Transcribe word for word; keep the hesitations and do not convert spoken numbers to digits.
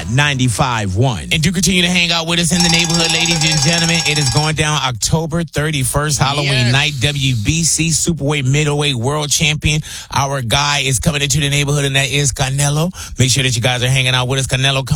ninety-five point one. And do continue to hang out with us in the neighborhood, ladies and gentlemen. It is going down October thirty-first, Halloween Yes. night. W B C Superweight Middleweight World Champion. Our guy is coming into the neighborhood, and that is Canelo. Make sure that you guys are hanging out with us. Canelo